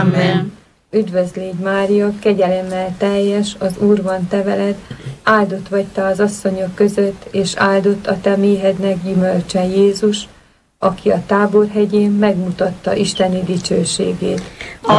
Amen. Üdvözl légy Mária, kegyelemmel teljes, az Úr van te veled, áldott vagy te az asszonyok között, és áldott a te méhednek gyümölcse Jézus, aki a Táborhegyén megmutatta isteni dicsőségét.